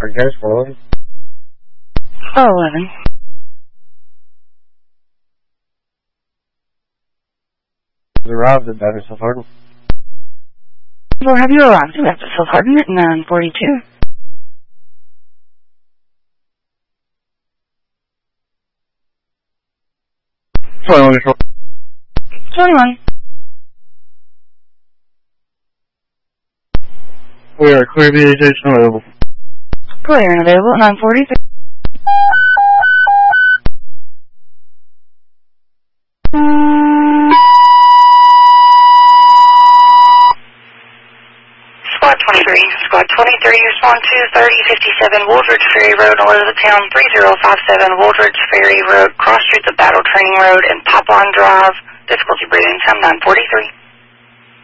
Are you guys 411? 411. Arrived at Dr. South Hardin. Where have you arrived at Dr. South Hardin at 942? Sorry, Control. 21. We are clear VHH and available. Clear and available at 943. Squad 23. Squad 23, respond to 3057 Wooldridge Ferry Road, Elizabethtown, 3057 Wooldridge Ferry Road, cross street the Battle Training Road, and Popon Drive. Difficulty breathing time 943.